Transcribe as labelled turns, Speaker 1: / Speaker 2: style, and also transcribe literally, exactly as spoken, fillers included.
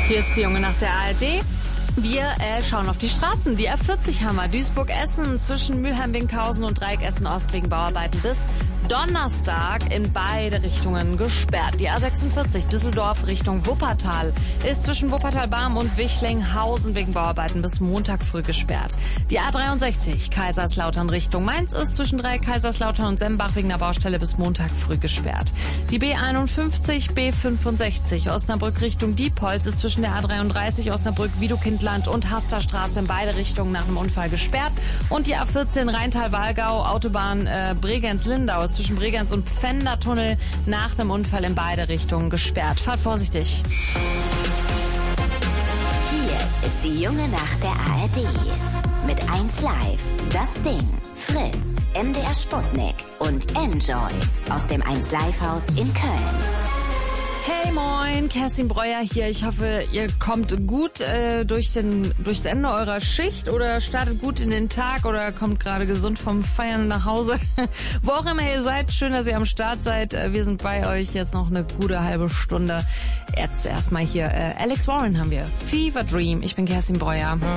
Speaker 1: Hier ist die Junge nach der A R D. Wir äh, schauen auf die Straßen. Die A vierzig haben wir. Duisburg-Essen zwischen Mülheim-Winkhausen und Dreieck Essen-Ost wegen Bauarbeiten bis Donnerstag in beide Richtungen gesperrt. Die A sechsundvierzig Düsseldorf Richtung Wuppertal ist zwischen Wuppertal-Barm und Wichlinghausen wegen Bauarbeiten bis Montag früh gesperrt. Die A dreiundsechzig Kaiserslautern Richtung Mainz ist zwischen Dreieck Kaiserslautern und Sembach wegen der Baustelle bis Montag früh gesperrt. Die B einundfünfzig B fünfundsechzig Osnabrück Richtung Diepholz ist zwischen der A dreiunddreißig Osnabrück-Wiedokindland und Hasterstraße in beide Richtungen nach einem Unfall gesperrt. Und die A vierzehn Rheintal-Walgau Autobahn äh, Bregenz-Lindau ist zwischen Bregenz und Pfändertunnel nach einem Unfall in beide Richtungen gesperrt. Fahrt vorsichtig.
Speaker 2: Hier ist die Junge Nacht der A R D. Mit eins Live, das Ding, Fritz, M D R Sputnik und Enjoy aus dem eins Live Haus in Köln.
Speaker 1: Hey moin, Kerstin Breuer hier. Ich hoffe, ihr kommt gut äh, durch den, durchs Ende eurer Schicht oder startet gut in den Tag oder kommt gerade gesund vom Feiern nach Hause. Wo auch immer ihr seid, schön, dass ihr am Start seid. Wir sind bei euch jetzt noch eine gute halbe Stunde. Jetzt erstmal hier äh, Alex Warren haben wir. Fever Dream. Ich bin Kerstin Breuer.